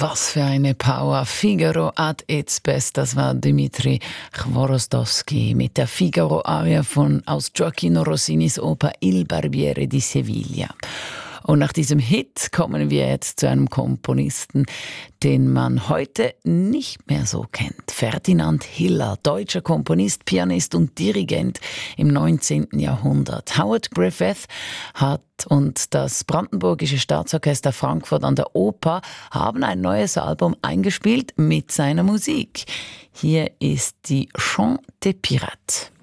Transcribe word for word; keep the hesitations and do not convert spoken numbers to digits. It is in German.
Was für eine Power. Figaro at its best. Das war Dmitri Chvorostovsky mit der Figaro-Arie von aus Gioacchino Rossinis Oper Il Barbiere di Sevilla. Und nach diesem Hit kommen wir jetzt zu einem Komponisten, den man heute nicht mehr so kennt. Ferdinand Hiller, deutscher Komponist, Pianist und Dirigent im neunzehnten Jahrhundert. Howard Griffith hat und das Brandenburgische Staatsorchester Frankfurt an der Oper haben ein neues Album eingespielt mit seiner Musik. Hier ist die Chant des Pirates.